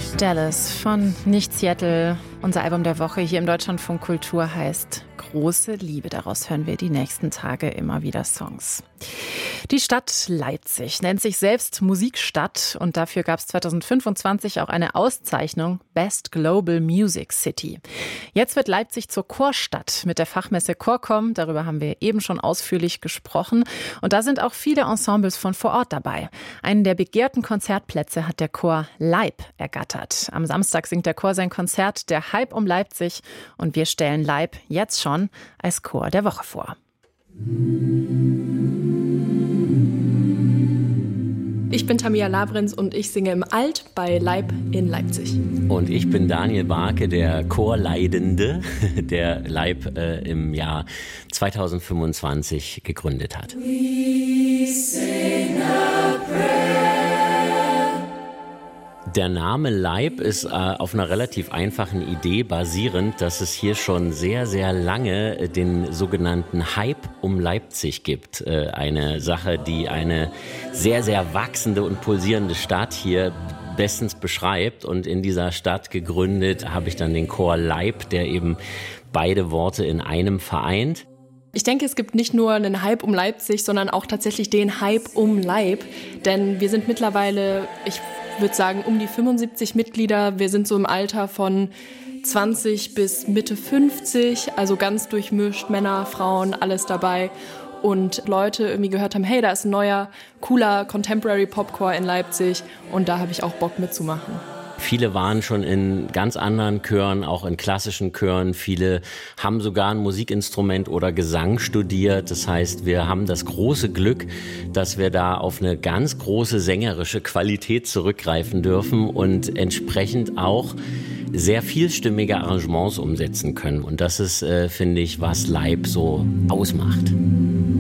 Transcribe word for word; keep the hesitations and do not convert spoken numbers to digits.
Dallas von Nicht Seattle. Unser Album der Woche hier im Deutschlandfunk Kultur heißt Große Liebe. Daraus hören wir die nächsten Tage immer wieder Songs. Die Stadt Leipzig nennt sich selbst Musikstadt und dafür gab es zwanzig fünfundzwanzig auch eine Auszeichnung Best Global Music City. Jetzt wird Leipzig zur Chorstadt mit der Fachmesse Chorcom. Darüber haben wir eben schon ausführlich gesprochen. Und da sind auch viele Ensembles von vor Ort dabei. Einen der begehrten Konzertplätze hat der Chor Leib ergattert. Am Samstag singt der Chor sein Konzert Der Hype um Leipzig und wir stellen Leib jetzt schon als Chor der Woche vor. Ich bin Tamia Labrenz und ich singe im Alt bei Leib in Leipzig. Und ich bin Daniel Barke, der Chorleidende, der Leib äh, im Jahr zwanzig fünfundzwanzig gegründet hat. We sing a prayer. Der Name Leib ist äh, auf einer relativ einfachen Idee basierend, dass es hier schon sehr, sehr lange äh, den sogenannten Hype um Leipzig gibt. Äh, eine Sache, die eine sehr, sehr wachsende und pulsierende Stadt hier bestens beschreibt. Und in dieser Stadt gegründet habe ich dann den Chor Leib, der eben beide Worte in einem vereint. Ich denke, es gibt nicht nur einen Hype um Leipzig, sondern auch tatsächlich den Hype um Leib. Denn wir sind mittlerweile, ich würde sagen, um die fünfundsiebzig Mitglieder. Wir sind so im Alter von zwanzig bis Mitte fünfzig, also ganz durchmischt, Männer, Frauen, alles dabei. Und Leute irgendwie gehört haben, hey, da ist ein neuer, cooler Contemporary Popcore in Leipzig und da habe ich auch Bock mitzumachen. Viele waren schon in ganz anderen Chören, auch in klassischen Chören. Viele haben sogar ein Musikinstrument oder Gesang studiert. Das heißt, wir haben das große Glück, dass wir da auf eine ganz große sängerische Qualität zurückgreifen dürfen und entsprechend auch sehr vielstimmige Arrangements umsetzen können. Und das ist, äh, finde ich, was Leib so ausmacht.